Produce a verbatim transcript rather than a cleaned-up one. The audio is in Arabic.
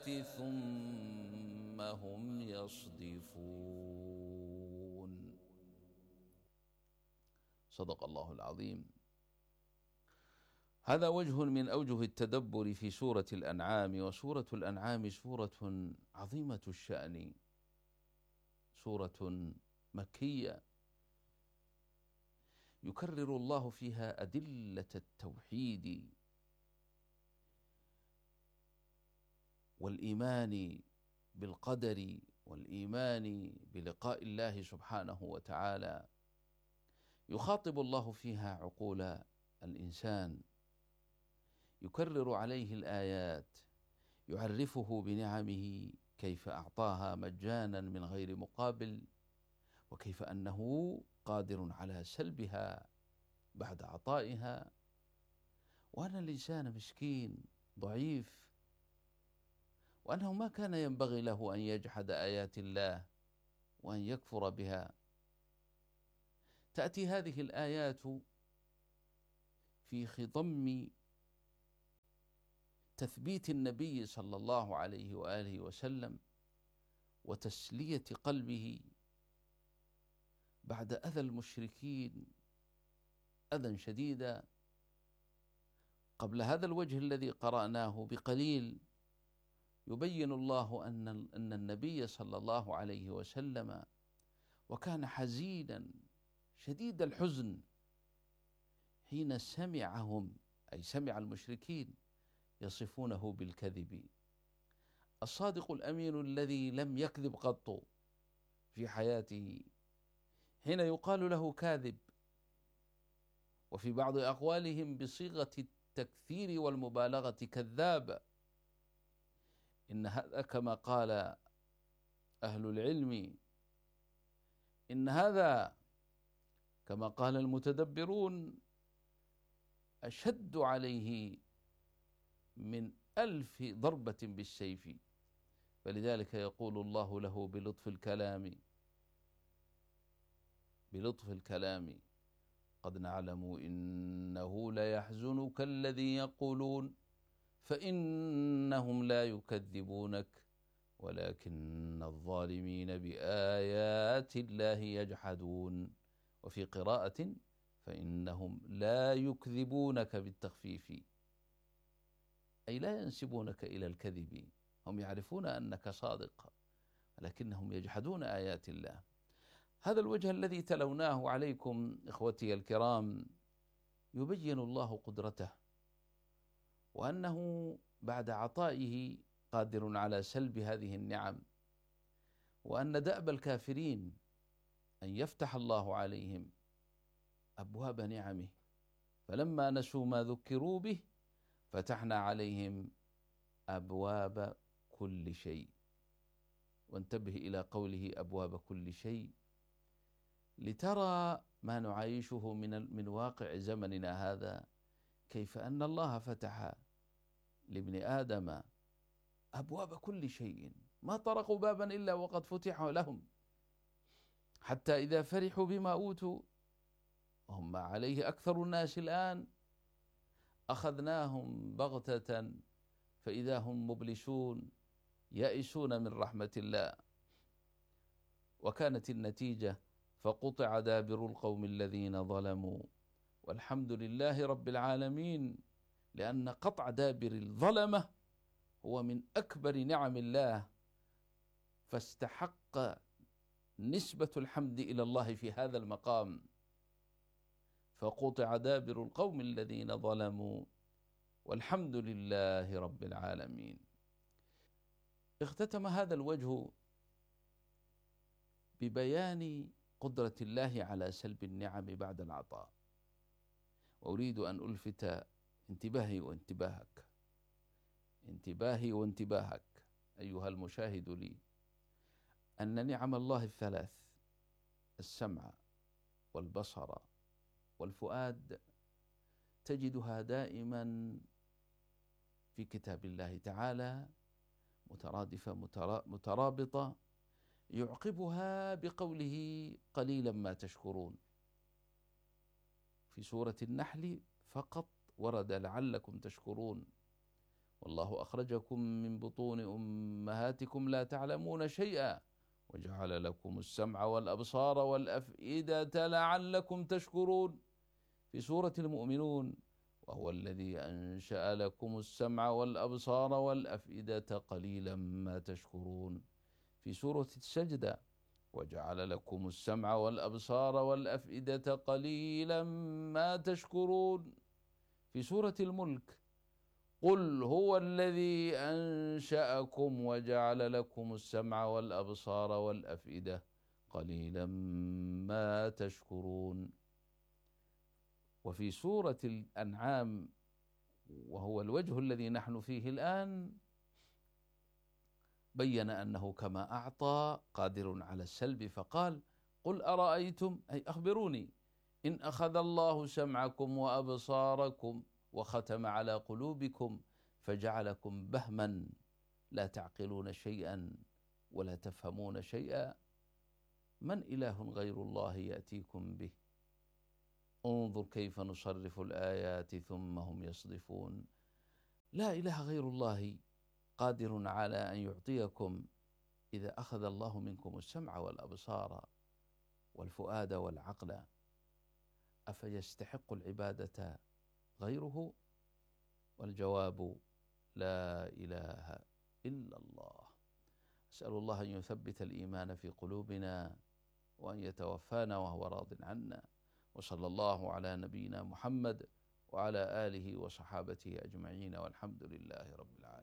ثم هم يصدفون. صدق الله العظيم. هذا وجه من أوجه التدبر في سورة الأنعام. وسورة الأنعام سورة عظيمة الشأن، سورة مكية يكرر الله فيها أدلة التوحيد والإيمان بالقدر والإيمان بلقاء الله سبحانه وتعالى. يخاطب الله فيها عقول الإنسان، يكرر عليه الآيات، يعرفه بنعمه كيف أعطاها مجانا من غير مقابل، وكيف أنه قادر على سلبها بعد عطائها، وأن الإنسان مسكين ضعيف، وأنه ما كان ينبغي له أن يجحد آيات الله وأن يكفر بها. تأتي هذه الآيات في خضم تثبيت النبي صلى الله عليه وآله وسلم وتسلية قلبه بعد أذى المشركين أذى شديدا. قبل هذا الوجه الذي قرأناه بقليل يبين الله أن أن النبي صلى الله عليه وسلم وكان حزينا شديد الحزن حين سمعهم، أي سمع المشركين يصفونه بالكذب. الصادق الأمين الذي لم يكذب قط في حياته حين يقال له كاذب، وفي بعض أقوالهم بصيغة التكثير والمبالغة كذاب. إن هذا كما قال أهل العلم، إن هذا كما قال المتدبرون أشد عليه من ألف ضربة بالسيف. فلذلك يقول الله له بلطف الكلام بلطف الكلام قد نعلم إنه ليحزنك الذي يقولون فإنهم لا يكذبونك ولكن الظالمين بآيات الله يجحدون. وفي قراءة فإنهم لا يكذبونك بالتخفيف، أي لا ينسبونك إلى الكذب، هم يعرفون أنك صادق ولكنهم يجحدون آيات الله. هذا الوجه الذي تلوناه عليكم إخوتي الكرام يبين الله قدرته، وأنه بعد عطائه قادر على سلب هذه النعم، وأن دأب الكافرين أن يفتح الله عليهم أبواب نعمه، فلما نسوا ما ذكروا به فتحنا عليهم أبواب كل شيء. وانتبه إلى قوله أبواب كل شيء لترى ما نعيشه من من واقع زمننا هذا، كيف أن الله فتح لابن آدم أبواب كل شيء، ما طرقوا بابا إلا وقد فتح لهم، حتى إذا فرحوا بما أوتوا وهم عليه أكثر الناس الآن أخذناهم بغتة فإذا هم مبلسون يائسون من رحمة الله. وكانت النتيجة فقطع دابر القوم الذين ظلموا والحمد لله رب العالمين، لأن قطع دابر الظلمة هو من أكبر نعم الله، فاستحق نسبة الحمد إلى الله في هذا المقام. فقطع دابر القوم الذين ظلموا والحمد لله رب العالمين. اختتم هذا الوجه ببيان قدرة الله على سلب النعم بعد العطاء. وأريد أن ألفت انتباهي وانتباهك انتباهي وانتباهك أيها المشاهد لي أن نعم الله الثلاث، السمع والبصر والفؤاد، تجدها دائما في كتاب الله تعالى مترادفة مترابطة، يعقبها بقوله قليلا ما تشكرون. في سورة النحل فقط ورد لعلكم تشكرون، والله أخرجكم من بطون أمهاتكم لا تعلمون شيئا وجعل لكم السمع والأبصار والأفئدة لعلكم تشكرون. في سورة المؤمنون: وهو الذي أنشأ لكم السمع والأبصار والأفئدة قليلا ما تشكرون. في سورة السجدة: وجعل لكم السمع والأبصار والأفئدة قليلا ما تشكرون. في سورة الملك: قل هو الذي أنشأكم وجعل لكم السمع والأبصار والأفئدة قليلا ما تشكرون. وفي سورة الأنعام، وهو الوجه الذي نحن فيه الآن، بين أنه كما أعطى قادر على السلب، فقال: قل أرأيتم، أي أخبروني، إن أخذ الله سمعكم وأبصاركم وختم على قلوبكم فجعلكم بهما لا تعقلون شيئا ولا تفهمون شيئا، من إله غير الله يأتيكم به؟ انظر كيف نصرف الآيات ثم هم يصدفون. لا إله غير الله قادر على أن يعطيكم إذا أخذ الله منكم السمع والأبصار والفؤاد والعقل. أفيستحق العبادة غيره؟ والجواب: لا إله إلا الله. أسأل الله أن يثبت الإيمان في قلوبنا وأن يتوفانا وهو راض عنا. وصلى الله على نبينا محمد وعلى آله وصحابته أجمعين، والحمد لله رب العالمين.